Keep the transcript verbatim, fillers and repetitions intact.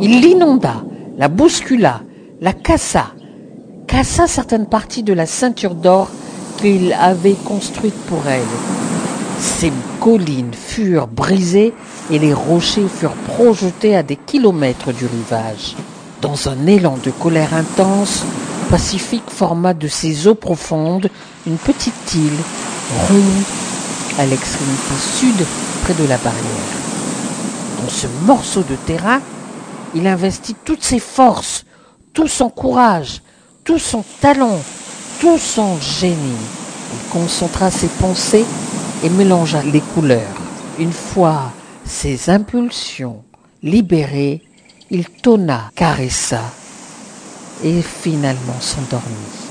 Il l'inonda, la bouscula, la cassa, cassa certaines parties de la ceinture d'or qu'il avait construite pour elle. Ces collines furent brisées et les rochers furent projetés à des kilomètres du rivage. Dans un élan de colère intense, Pacifique forma de ces eaux profondes une petite île ronde à l'extrémité sud près de la barrière. Dans ce morceau de terrain, il investit toutes ses forces, tout son courage, tout son talent, tout son génie. Il concentra ses pensées et mélangea les couleurs. Une fois ses impulsions libérées, il tonna, caressa et finalement s'endormit.